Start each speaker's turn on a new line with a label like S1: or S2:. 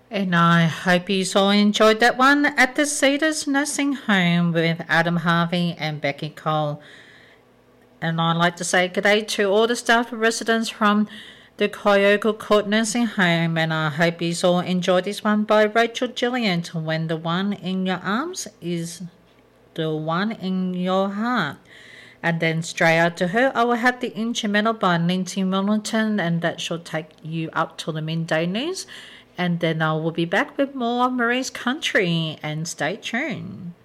S1: And I hope you all enjoyed that one at the Cedars Nursing Home with Adam Harvey and Becky Cole. And I'd like to say good day to all the staff and residents from the Kyogo Court Nursing Home, and I hope you all enjoyed this one by Rachel Gillian, When the One in Your Arms is the One in Your Heart. And then straight after her, I will have the instrumental by Lindsay Millington, and that should take you up till the midday news. And then I will be back with more Marie's Country, and stay tuned.